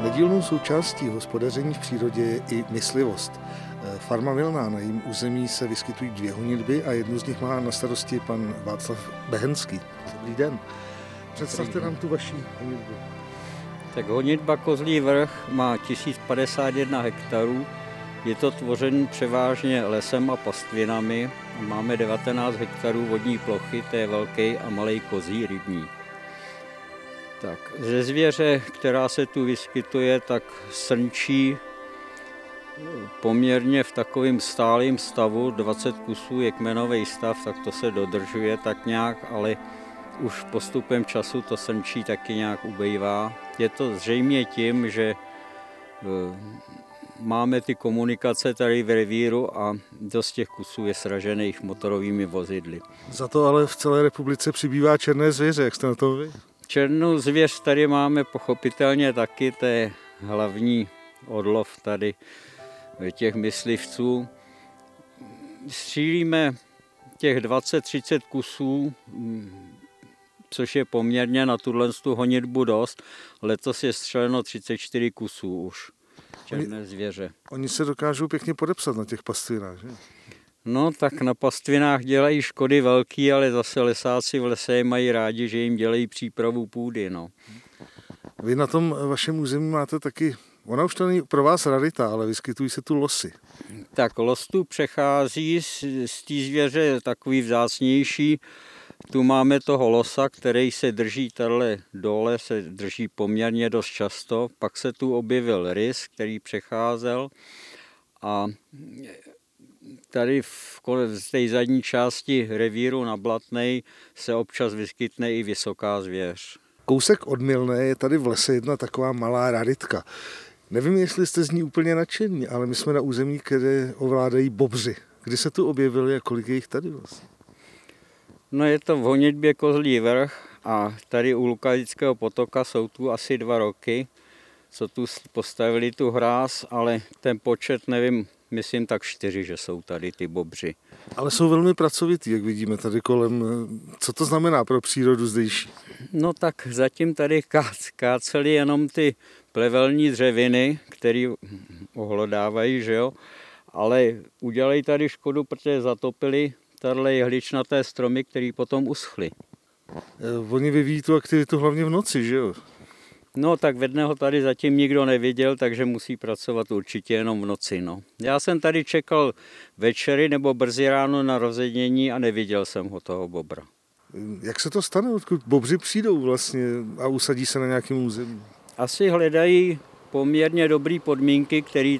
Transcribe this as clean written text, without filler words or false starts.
Nedílnou součástí hospodaření v přírodě je i myslivost. Farma Vilná, na jejím území se vyskytují 2 honitby a jednu z nich má na starosti pan Václav Behenský. Dobrý den. Představte nám tu vaši honitbu. Tak honitba Kozlý Vrch má 1051 hektarů. Je to tvořen převážně lesem a pastvinami. Máme 19 hektarů vodní plochy, to je velký a malý kozí rybník. Tak, ze zvěře, která se tu vyskytuje, tak srnčí poměrně v takovém stálém stavu, 20 kusů je kmenový stav, tak to se dodržuje tak nějak, ale už postupem času to srnčí taky nějak ubejvá. Je to zřejmě tím, že máme ty komunikace tady v revíru a dost těch kusů je sražených motorovými vozidly. Za to ale v celé republice přibývá černé zvěře, jak jste na to vy? Černou zvěř tady máme pochopitelně taky, to je hlavní odlov tady těch myslivců. Střílíme těch 20-30 kusů, což je poměrně na tuhle honitbu dost. Letos je střeleno 34 kusů už černé zvěře. Oni se dokážou pěkně podepsat na těch pastvinách, že? No tak na pastvinách dělají škody velký, ale zase lesáci v lese mají rádi, že jim dělají přípravu půdy. No. Vy na tom vašem území máte taky, ona už to není pro vás rarita, ale vyskytují se tu losy. Tak los tu přechází z té zvěře takový vzácnější. Tu máme toho losa, který se drží tady dole, se drží poměrně dost často. Pak se tu objevil rys, který přecházel a tady v té zadní části revíru na Blatnej se občas vyskytne i vysoká zvěř. Kousek od Milné je tady v lese jedna taková malá raritka. Nevím, jestli jste z ní úplně nadšení, ale my jsme na území, které ovládají bobři. Kdy se tu objevili a kolik je jich tady vlastně? No je to v honitbě Kozlý Vrch a tady u Lukalického potoka jsou tu asi 2 roky, co tu postavili tu hráz, ale ten počet nevím, myslím tak 4, že jsou tady ty bobři. Ale jsou velmi pracovitý, jak vidíme tady kolem. Co to znamená pro přírodu zdejší? No tak zatím tady káceli jenom ty plevelní dřeviny, které ohlodávají, že jo, ale udělají tady škodu, protože zatopili tahle jehličnaté stromy, které potom uschly. Oni vyvíjí tu aktivitu hlavně v noci, že jo? No tak ve dne ho tady zatím nikdo neviděl, takže musí pracovat určitě jenom v noci. No. Já jsem tady čekal večery nebo brzy ráno na rozednění a neviděl jsem ho toho bobra. Jak se to stane, odkud bobři přijdou vlastně a usadí se na nějakém území? Asi hledají poměrně dobré podmínky, které